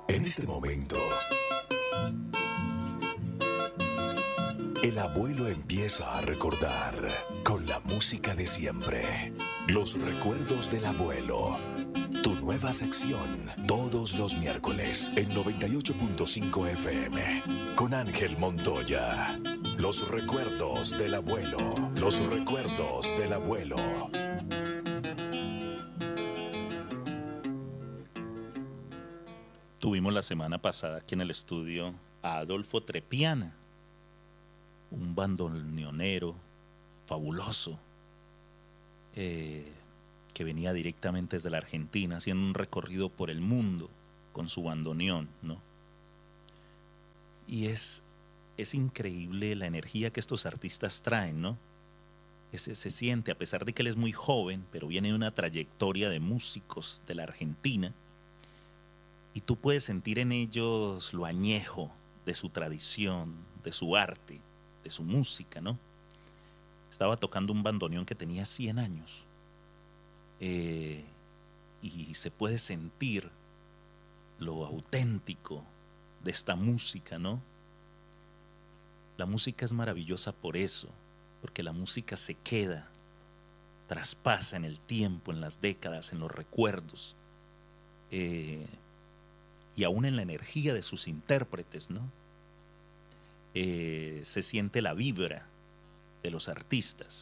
En este momento, el abuelo empieza a recordar con la música de siempre. Los recuerdos del abuelo. Tu nueva sección, todos los miércoles, en 98.5 FM, con Ángel Montoya. Los recuerdos del abuelo. Los recuerdos del abuelo. Tuvimos la semana pasada aquí en el estudio a Adolfo Trepiana, un bandoneonero fabuloso que venía directamente desde la Argentina haciendo un recorrido por el mundo con su bandoneón, ¿no? Y es increíble la energía que estos artistas traen, ¿no? Se siente, a pesar de que él es muy joven, pero viene de una trayectoria de músicos de la Argentina, y tú puedes sentir en ellos lo añejo de su tradición, de su arte, de su música, ¿no? Estaba tocando un bandoneón que tenía 100 años. Y se puede sentir lo auténtico de esta música, ¿no? La música es maravillosa por eso, porque la música se queda, traspasa en el tiempo, en las décadas, en los recuerdos, y aún en la energía de sus intérpretes, ¿no? Se siente la vibra de los artistas.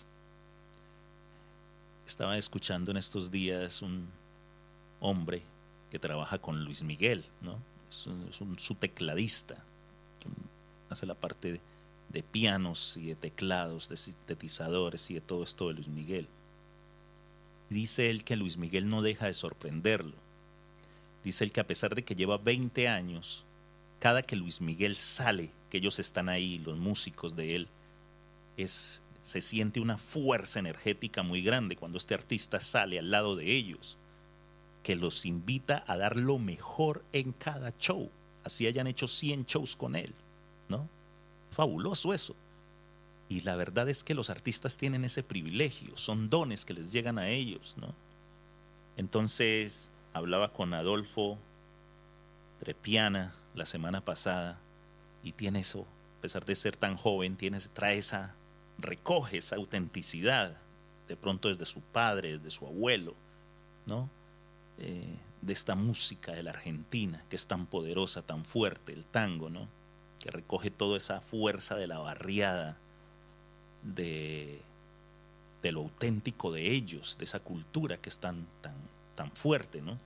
Estaba escuchando en estos días un hombre que trabaja con Luis Miguel, ¿no? Su tecladista, que hace la parte de pianos y de teclados, de sintetizadores y de todo esto de Luis Miguel. Dice él que Luis Miguel no deja de sorprenderlo. Dice él que a pesar de que lleva 20 años, cada que Luis Miguel sale, que ellos están ahí, los músicos de él, se siente una fuerza energética muy grande cuando este artista sale al lado de ellos, que los invita a dar lo mejor en cada show, así hayan hecho 100 shows con él, ¿no? Fabuloso eso. Y la verdad es que los artistas tienen ese privilegio, son dones que les llegan a ellos, ¿no? Entonces, hablaba con Adolfo Trepiana la semana pasada y tiene eso, a pesar de ser tan joven, recoge esa autenticidad, de pronto desde su padre, desde su abuelo, ¿no? De esta música de la Argentina, que es tan poderosa, tan fuerte, el tango, ¿no? Que recoge toda esa fuerza de la barriada, de lo auténtico de ellos, de esa cultura que es tan fuerte, ¿no?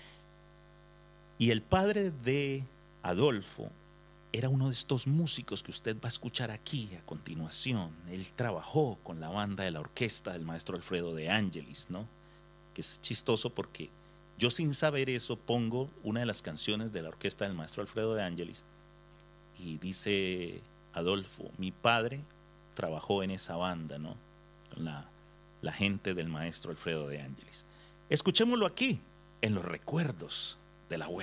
Y el padre de Adolfo era uno de estos músicos que usted va a escuchar aquí a continuación. Él trabajó con la banda de la orquesta del maestro Alfredo de Angelis, ¿no? Que es chistoso porque yo, sin saber eso, pongo una de las canciones de la orquesta del maestro Alfredo de Angelis y dice Adolfo, mi padre trabajó en esa banda, ¿no? Con la gente del maestro Alfredo de Angelis. Escuchémoslo aquí, en los recuerdos del abuelo.